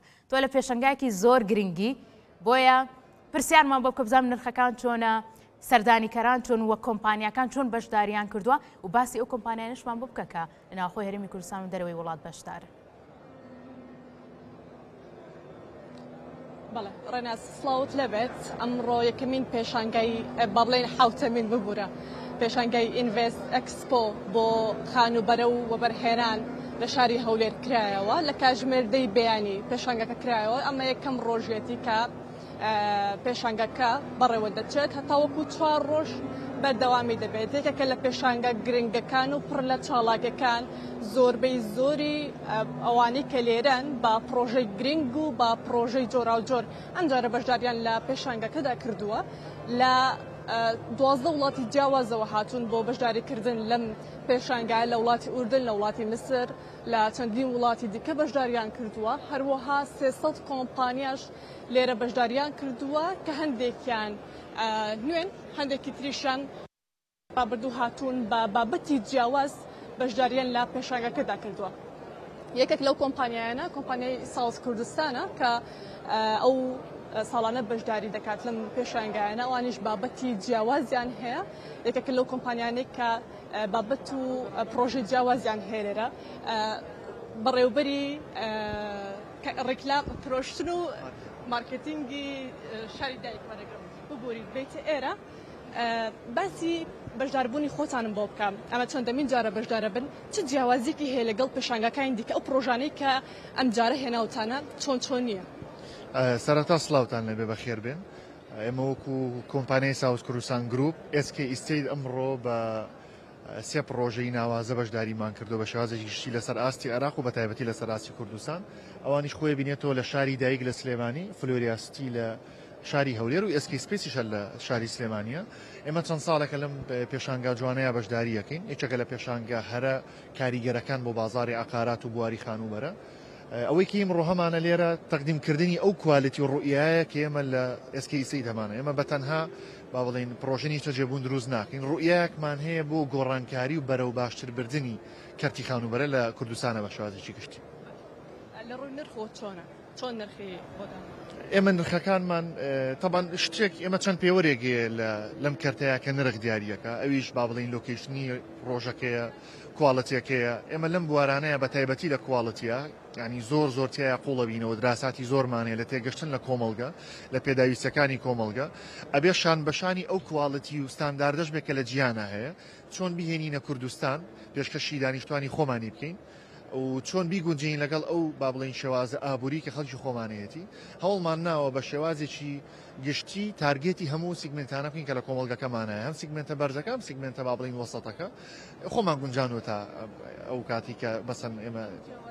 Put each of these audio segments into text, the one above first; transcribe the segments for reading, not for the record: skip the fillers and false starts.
تۆ لە پێشەنگایەکی زۆر گرنگی بۆیە پرسیارمان بۆ بکە بزانم نرخەکان چۆنە، سەردانیکەران چۆن وە کۆمپانیاکان چۆن بەشداریان کردووە و باسی ئەو کۆمپانیانشمان بۆ بکە کە لە ناوخۆی هەرێمی کوردستان و دەرەوەی وڵات بەشدارن. بەڵێ ڕێناس سڵاوت لەبێت ئەمڕۆ یەکەمین پێشانگای با بڵێن حوتەمین ببوورە پێشانگای ئینڤست ئەکسپۆ بۆ خانوبەرە و وەبەرهێنان لە شاری هەولێر کرایەوە لە کاتژمێردەی بەیانی پێشانگەکە کرایەوە ئەمە یەکەم ڕۆژێتی کە پێشانگەکە بەڕێوە دەچێت هەتاوەکو 4 ڕۆژ بەردەوامی دەبێت یەکێکە لە پێشانگە گرنگەکان و پڕ لە چاڵاکەکان زۆربەی زۆری ئەوانەی کە لێرەن با پرۆژەی گرنگ و با پرۆژەی جۆرا و جۆر ئەمجارە بەشداریان لە پێشانگەکەدا کردووە لە 12 وڵاتی جیاوازەوە هاتوون بۆ بەشداریکردن لەم پێشانگای لە وڵاتی ئوردن لە وڵاتی مسر لە چەندین وڵاتی دیکە بەشداریان کردووە هەروەها 300 کۆمپانیاش لێرە بەشداریان کردووە کە هەندێکیان نوێن هەندێکی تریشان بابردوو هاتوون بە بابەتی جیاواز بەشداریان لە پێشانگەکەدا کردووە. یەکێک لەو کۆمپانیایانە کۆمپانیای ساوز کوردستانە کە ئەو ساڵانە بەشداری دەکات لەم پێشانگایانە ئەوانیش بابەتی جیاوازیان هەیە یەکێک لەو کۆمپانیانێک کە بابەت و پرۆژەی جیاوازیان هێرێرە بەڕێوبەری ڕێکلام فرۆشتن و مارکتینگی شاری دایک ببوورید بێتە ئێرە باسی بەشداربوونی خۆتانم بۆ بکەم ئەمە چەندەمین جارە بەشدارە بن چ جیاوازێکی هەیە لەگەڵ پێشانگەکانی دیکە ئەو پرۆژانەی کە ئەم جارە هێناوتانە چۆن نییە. سەرەتا سڵاوتان لەبێ بەخێر بێن ئێمە وەکو کۆمپانیای ساوز کوردستان گروپ SK ئیستەید ئەمڕۆ بە 3 پرۆژەی ناوازە بەشداریمان کردو بە شێوازێکی گشتی لەسەر ئاستی عێراق و بەتایبەتی لەسەر ئاستی کوردستان ئەوانیش خۆی بینێتەوە لە شاری دایک لە سلێمانی فلۆریاستی لە شاری هەولێر و SK سپیسیشە لە شاری سلێمانیە ئێمە چەند ساڵێکە لەم پێشانگا جوانەیە بەشداری یەکەین یەکێکە لە پێشانگا هەرە کاریگەرەکان بۆ بازاری عقارات و بواری خانوبەرە ئەوەی کە ئێمە ڕۆهەمانە لێرە تەقدیمکردنی ئەو کوالیتی و ڕوئیایە کە ئێمە لە SK سەید هەمانە ئێمە بەتەنها با بڵێن پرۆژنی تەجێبوون دروست ناکەین ڕوئیایەکمان هەیە بۆ گۆڕانکاری و بەرەو باشتربردننی کەرتی خانوبەرە لە کوردستانە بە شێوازێکی گشتی. لە ڕووی نرخۆ چۆن نرخی بۆدان؟ ئێمە نرخەکانمان تەبان شتێک ئێمە چەند پێوەرێکێ لەم کەرتەیە کە نرخ دیاریەکە ئەویش با بڵین لۆکیشنی ڕۆژەکەیە کواڵەتیەکەیە ئێمە لەم بوارانەیە بە تایبەتی لە کواڵەتیە ینی زۆرتیایە قوڵەبینەوە دراساتی زۆرمانەیە لە تێگەشتن لە کۆمەلگە لە پێداویستەکانی کۆمەلگە ئەبێ شان بەشانی ئەو کواڵەتی و ستانداردەش بێکە لە جیانە هەیە چۆن بیهێنینە کوردستان پێشکەشی دانیشتوانی خۆمانی بکەین و چۆن بیگونجین لەگەڵ ئەو با بڵین شێوازە ئابووری کە خەڵکی خۆمانەتی هەوڵمان ناوە بە شێوازێکی گشتی تارگێتی هەموو سیگمنتانە بکەین کە لە کۆمەلگەکەمانە هەم سیگمنتە بەرزەکە سیگمنتە با بڵین وەسەتەکە خۆمان گونجانوە تا ئەو کاتی کە بەسەن ئێمە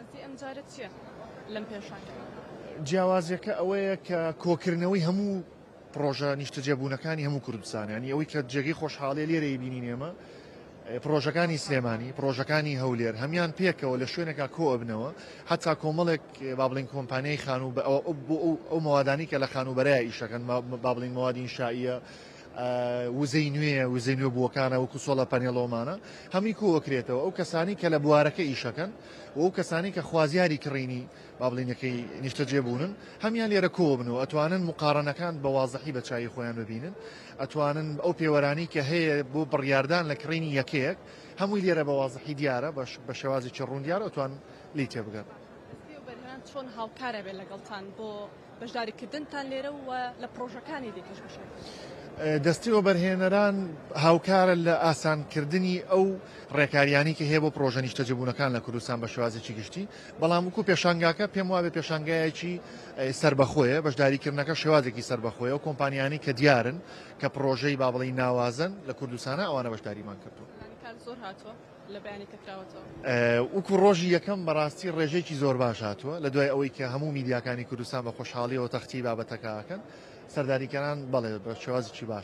لەم پێشانگە جیاوازیەکە ئەوەیە کە کۆکردنەوەی هەموو پرۆژە نیشتەجێبوونەکانی هەموو کوردستانیانی ئەوەی کە جێگەی خۆشحاڵی لێرەی بینین ئێمە پرۆژەکانی سلێمانی پرۆژەکانی هەولێر هەمان پێکەوە لە شوێنێکا کۆبنەوە حتا کۆمەڵێک با بڵین کۆمپانیای خانوو ئەو موادانی کە لە خانوبەرای ئیشەکەن با بڵین موادی ئینشائیە وزەی نوێ بووەکانە وەکو سۆڵە پەنێڵۆمانە هەمی کۆوەکرێتەوە ئەو کەسانی کە لە بوارەکە ئیشەکەن و ئەو کەسانی کە خوازیاری کڕینی با بڵینەکەی نیشتەجێبوونن هەمان لێرە کۆبنەوە ئەتوانن مقارنەکان بە وازەحی بە چای خۆیان ببینن ئەتوانن ئەو پێوەرانی کە هەیە بۆ بڕیاردان لە کڕینی یەکەیەک هەمووی لێرە بە وازەحی دیارە بە شێوازی ڕوون دیارە ئەتوان لی تێبگەن. چۆن هاوکارە بێت لەگەڵتان بۆ بەشداریکردنتان لێرە و لە پرۆژەکانی دیکەش بشێت؟ دەستی وەبەرهێنەران هاوکارە لە ئاسانکردنی ئەو ڕێکاریانی کە هەیە بۆ پرۆژە نیشتەجێبوونەکان لە کوردستان بە شێوازێکی گشتی بەڵام وەکو پێشانگاکە پێم وابێ پێشانگایەکی سربەخۆیە بەشداریکردنەکە شێوازێکی سربەخۆیە و کۆمپانیانی کە دیارن کە پرۆژەی با بڵین ناوازن لە کوردستانە ئەوانە بەشداریمان کردووە. زۆر هاتووە لە بەیانی کەکراوەتەوە وەکو ڕۆژی یەکەم بەڕاستی ڕێژێکی زۆر باش هاتووە لە دوای ئەوەی کە هەموو میدیاکانی کوردستان بە خۆشحاڵیەوە تەختی بابەتەکەکەن سەرداریکەران بەڵێ بە شێوازێکی باش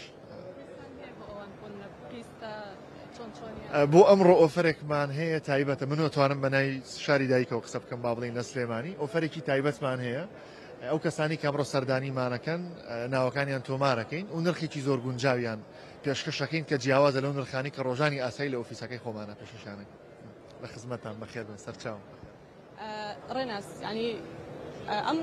بۆ ئەمڕۆ ئۆفرێکمان هەیە تایبەتە من ئەتوانم بەنای شاری دایکەوە قسە بکەم با بڵین لە سلێمانی ئۆفرێکی تایبەتمان هەیە ئەو کەسانی کە ئەمڕۆ سەردانیمانەکەن ناوەکانیان تۆمارەکەین و نرخێکی زۆر گونجاویان پێشکەشەکەین کە جیاوازە لەو نرخانی کە ڕۆژانی ئاسایی لە ئۆفیسەکەی خۆمانە پێشەشانێک لە خزمەتان بەخێر بن سەرچاو ڕێناس ینی